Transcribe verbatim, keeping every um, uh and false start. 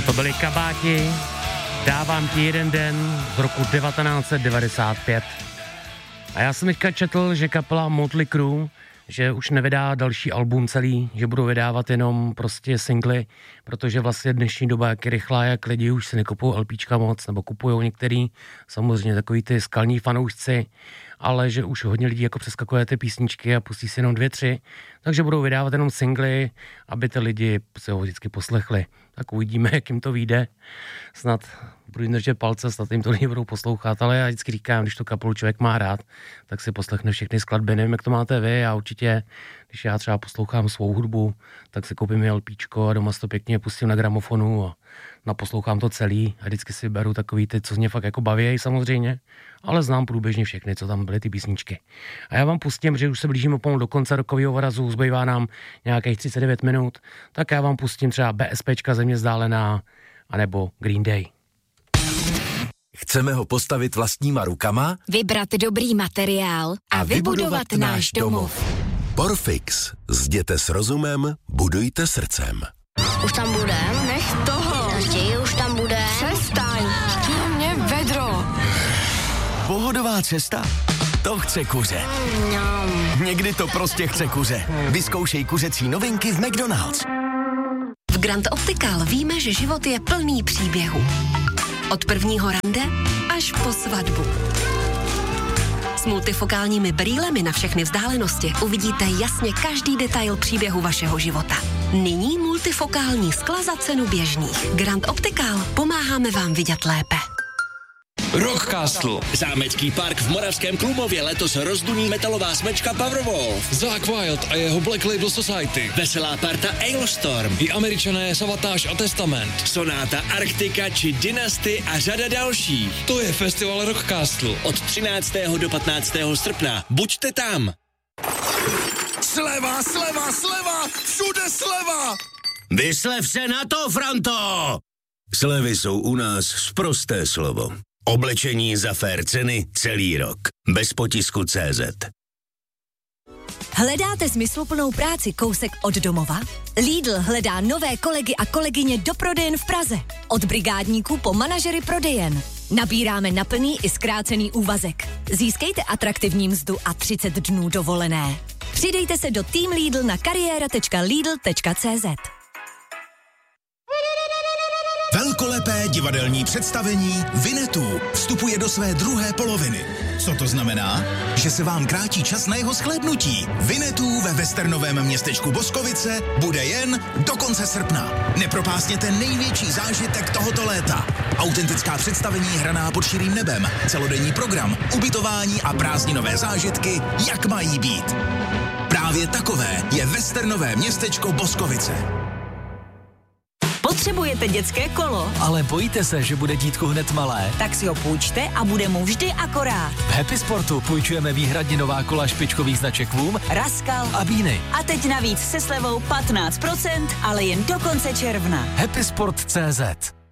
To byly Kabáti, Dávám ti jeden den z roku devatenáct set devadesát pět. A já jsem teďka četl, že kapela Motley Crue, že už nevydá další album celý, že budou vydávat jenom prostě singly, protože vlastně dnešní doba jak je rychlá, jak lidi už si nekupují LPčka moc, nebo kupujou některý, samozřejmě takový ty skalní fanoušci, ale že už hodně lidí jako přeskakuje ty písničky a pustí si jenom dvě, tři, takže budou vydávat jenom singly, aby ty lidi se ho vždycky poslechli. Tak uvidíme, jak jim to vyjde. Snad budu jim držet palce, snad jim to lidi budou poslouchat, ale já vždycky říkám, když to kapelu člověk má rád, tak si poslechne všechny skladby. Nevím, jak to máte vy, a určitě, když já třeba poslouchám svou hudbu, tak si koupím LPčko a doma si to pěkně pustím na gramofonu a naposlouchám to celý a vždycky si beru takový ty, co mě fakt jako baví samozřejmě, ale znám průběžně všechny, co tam byly ty písničky. A já vám pustím, že už se blížíme pomalu do konce rokového vorazu, zbývá nám nějakých třicet devět minut, tak já vám pustím třeba BSPčka Země vzdálená, anebo Green Day. Chceme ho postavit vlastníma rukama, vybrat dobrý materiál a, a vybudovat, vybudovat náš domov. Porfix. Zděte s rozumem, budujte srdcem. Už tam bude? Nech toho. Chtějí, už tam bude. Přestaň. Na mě vedro. Pohodová cesta? To chce kuře. No. Někdy to prostě chce kuře. Vyzkoušej kuřecí novinky v McDonald's. V Grand Optical víme, že život je plný příběhů. Od prvního rande až po svatbu. S multifokálními brýlemi na všechny vzdálenosti uvidíte jasně každý detail příběhu vašeho života. Nyní multifokální skla za cenu běžných. Grand Optical. Pomáháme vám vidět lépe. Rock Castle. Zámecký park v Moravském Klumově letos rozduní metalová smečka Powerwolf. Zakk Wild a jeho Black Label Society. Veselá parta Ailstorm. I Američané Savatage a Testament. Sonáta Arktika či Dynasty a řada dalších. To je festival Rock Castle. Od třináctého do patnáctého srpna. Buďte tam. Sleva, sleva, sleva! Všude sleva! Vyslev se na to, Franto! Slevy jsou u nás sprosté slovo. Oblečení za fér ceny celý rok. Bez potisku tečka cé zet. Hledáte smysluplnou práci kousek od domova? Lidl hledá nové kolegy a kolegyně do prodejen v Praze. Od brigádníků po manažery prodejen. Nabíráme na plný i zkrácený úvazek. Získejte atraktivní mzdu a třicet dnů dovolené. Přidejte se do Team Lidl na kariéra tečka lidl tečka cé zet. Velkolepé divadelní představení Vinetů vstupuje do své druhé poloviny. Co to znamená? Že se vám krátí čas na jeho shlédnutí. Vinetů ve westernovém městečku Boskovice bude jen do konce srpna. Nepropásněte největší zážitek tohoto léta. Autentická představení hraná pod širým nebem, celodenní program, ubytování a prázdninové zážitky, jak mají být. Právě takové je westernové městečko Boskovice. Potřebujete dětské kolo? Ale bojíte se, že bude dítko hned malé? Tak si ho půjčte a bude mu vždy akorát. V Happy Sportu půjčujeme výhradně nová kola špičkových značek Vum, Raskal a Bíny. A teď navíc se slevou patnáct procent, ale jen do konce června. Happy Sport tečka cé zet.